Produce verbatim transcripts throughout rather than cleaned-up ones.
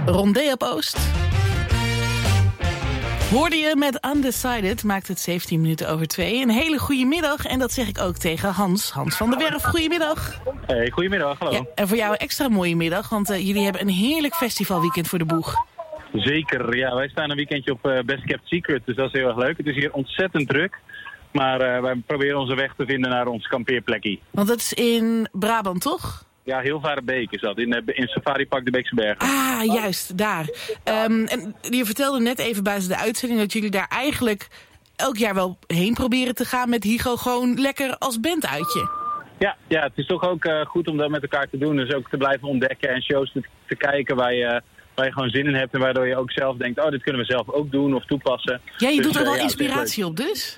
Rondé op Oost. Hoorde je met Undecided, maakt het zeventien minuten over twee. Een hele goede middag en dat zeg ik ook tegen Hans. Hans van der Werf, goedemiddag. Hey, goedemiddag, hallo. Ja, en voor jou een extra mooie middag, want uh, jullie hebben een heerlijk festivalweekend voor de boeg. Zeker, ja, wij staan een weekendje op uh, Best Kept Secret, dus dat is heel erg leuk. Het is hier ontzettend druk, maar uh, wij proberen onze weg te vinden naar ons kampeerplekje. Want dat is in Brabant, toch? Ja, Hilvarenbeek is dat, in, uh, in Safari Park de Beekse Bergen. Ah, juist, daar. Um, en je vertelde net even buiten de uitzending dat jullie daar eigenlijk elk jaar wel heen proberen te gaan met Higo, gewoon lekker als banduitje. Ja, ja, het is toch ook uh, goed om dat met elkaar te doen, dus ook te blijven ontdekken en shows te, te kijken waar je, waar je gewoon zin in hebt en waardoor je ook zelf denkt, oh, dit kunnen we zelf ook doen of toepassen. Ja, je dus, doet er wel uh, ja, inspiratie op dus?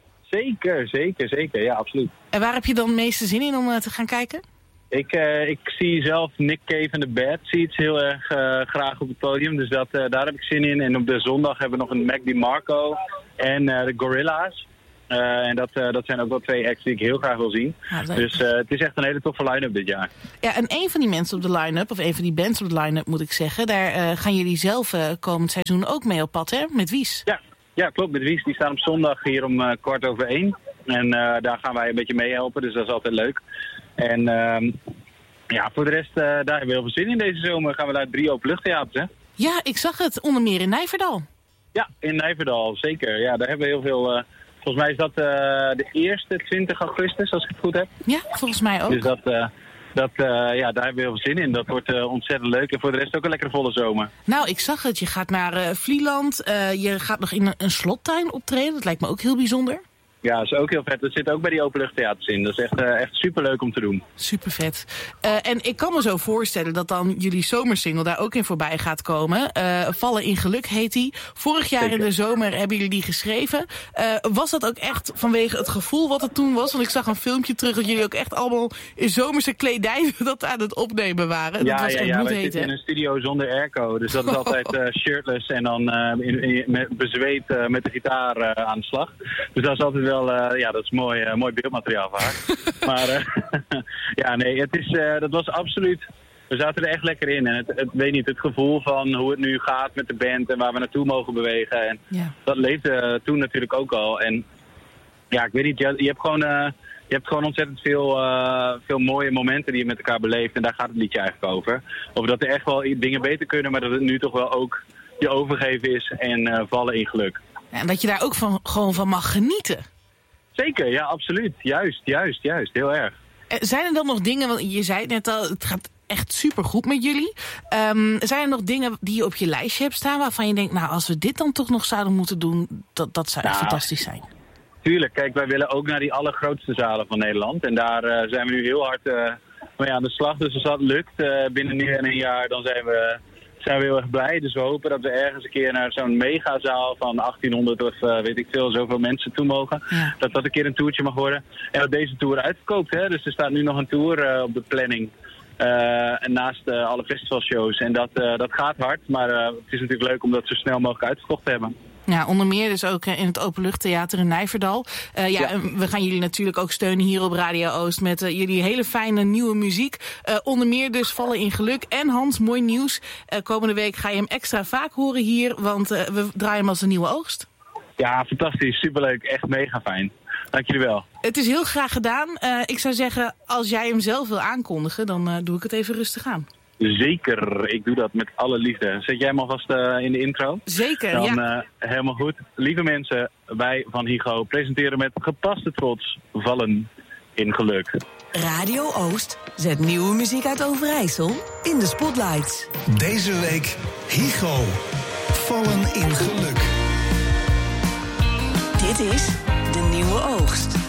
Zeker, zeker, zeker, ja, absoluut. En waar heb je dan het meeste zin in om uh, te gaan kijken? Ik, uh, ik zie zelf Nick Cave en The Bad Seeds heel erg uh, graag op het podium. Dus dat, uh, daar heb ik zin in. En op de zondag hebben we nog een Mac DiMarco en uh, de Gorilla's. Uh, en dat, uh, dat zijn ook wel twee acts die ik heel graag wil zien. Ah, dus uh, het is echt een hele toffe line-up dit jaar. Ja, en een van die mensen op de line-up, of een van die bands op de line-up moet ik zeggen, daar uh, gaan jullie zelf uh, komend seizoen ook mee op pad, hè? Met Wies. Ja, ja, klopt. Met Wies. Die staan op zondag hier om uh, kwart over één. En uh, daar gaan wij een beetje mee helpen, dus dat is altijd leuk. En uh, ja, voor de rest, uh, daar hebben we heel veel zin in deze zomer. Gaan we naar drie openluchttheaters, hè? Ja, ik zag het. Onder meer in Nijverdal. Ja, in Nijverdal, zeker. Ja, daar hebben we heel veel... Uh, volgens mij is dat uh, de eerste twintig augustus, als ik het goed heb. Ja, volgens mij ook. Dus dat, uh, dat, uh, ja, daar hebben we heel veel zin in. Dat wordt uh, ontzettend leuk. En voor de rest ook een lekkere volle zomer. Nou, ik zag het. Je gaat naar uh, Vlieland. Uh, je gaat nog in een, een slottuin optreden. Dat lijkt me ook heel bijzonder. Ja, dat is ook heel vet. Dat zit ook bij die openluchttheaters in. Dat is echt, uh, echt superleuk om te doen. Super vet. Uh, en ik kan me zo voorstellen dat dan jullie zomersingle daar ook in voorbij gaat komen. Uh, Vallen in Geluk heet die. Vorig jaar Zeker. In de zomer hebben jullie die geschreven. Uh, was dat ook echt vanwege het gevoel wat het toen was? Want ik zag een filmpje terug dat jullie ook echt allemaal in zomerse kledij dat aan het opnemen waren. Ja, dat was ja, echt ja. moet wij heten. zitten in een studio zonder airco. Dus dat is altijd uh, shirtless en dan uh, in, in, met bezweet uh, met de gitaar uh, aan de slag. Dus dat is altijd wel... Uh, ja, dat is mooi, uh, mooi beeldmateriaal voor haar. maar uh, ja, nee, het is, uh, dat was absoluut... We zaten er echt lekker in. En het, het, weet niet, het gevoel van hoe het nu gaat met de band en waar we naartoe mogen bewegen. En ja. Dat leefde uh, toen natuurlijk ook al. En ja, ik weet niet, je, je hebt gewoon... Uh, Je hebt gewoon ontzettend veel, uh, veel mooie momenten die je met elkaar beleeft. En daar gaat het liedje eigenlijk over. Over dat er echt wel dingen beter kunnen, maar dat het nu toch wel ook je overgeven is en uh, vallen in geluk. Ja, en dat je daar ook van, gewoon van mag genieten. Zeker, ja, absoluut. Juist, juist, juist. Heel erg. Zijn er dan nog dingen, want je zei het net al, het gaat echt supergoed met jullie. Um, zijn er nog dingen die je op je lijstje hebt staan waarvan je denkt, nou, als we dit dan toch nog zouden moeten doen, dat, dat zou echt nou, fantastisch zijn? Tuurlijk, kijk, wij willen ook naar die allergrootste zalen van Nederland. En daar uh, zijn we nu heel hard uh, mee aan de slag. Dus als dat lukt, uh, binnen nu en een jaar, dan zijn we... zijn we heel erg blij. Dus we hopen dat we ergens een keer naar zo'n megazaal van achttienhonderd of uh, weet ik veel, zoveel mensen toe mogen. Ja. Dat dat een keer een toertje mag worden. En dat deze tour uitverkoopt. Hè? Dus er staat nu nog een tour uh, op de planning. Uh, en naast uh, alle festivalshows. En dat, uh, dat gaat hard. Maar uh, het is natuurlijk leuk om dat zo snel mogelijk uitverkocht te hebben. Ja, onder meer dus ook in het Openluchttheater in Nijverdal. Uh, ja, ja, we gaan jullie natuurlijk ook steunen hier op Radio Oost met uh, jullie hele fijne nieuwe muziek. Uh, onder meer dus Vallen in Geluk. En Hans, mooi nieuws. Uh, komende week ga je hem extra vaak horen hier, want uh, we draaien hem als een nieuwe oogst. Ja, fantastisch. Superleuk. Echt mega fijn. Dank jullie wel. Het is heel graag gedaan. Uh, ik zou zeggen, als jij hem zelf wil aankondigen, dan uh, doe ik het even rustig aan. Zeker, ik doe dat met alle liefde. Zet jij hem alvast uh, in de intro? Zeker, Dan, ja. Uh, helemaal goed. Lieve mensen, wij van Higo presenteren met gepaste trots Vallen in Geluk. Radio Oost zet nieuwe muziek uit Overijssel in de spotlights. Deze week Higo, Vallen in Geluk. Dit is De Nieuwe Oogst.